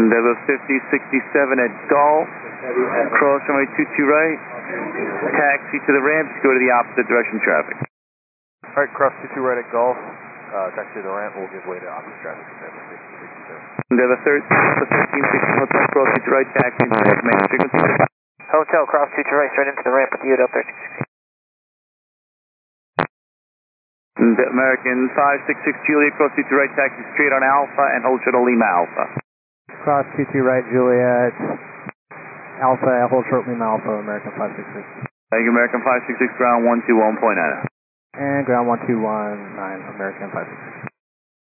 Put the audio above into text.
Endeavor 5067 at Golf, cross runway 22 right, taxi to the ramp, go to the opposite direction traffic. Alright, cross 22 right at Golf, taxi to the ramp, we'll give way to opposite traffic. Endeavor 1360 hotel, cross 22 right, taxi to the main frequency. Hotel, cross 22 right, straight into the ramp with you at 1360. American 566 Juliet, cross 22 right, taxi straight on Alpha and hold short on Lima Alpha. Cross 22 right, Juliet, Alpha, hold short Lima Alpha, American 566. Thank you, American 566, ground 121.9. And ground 1219, American 566.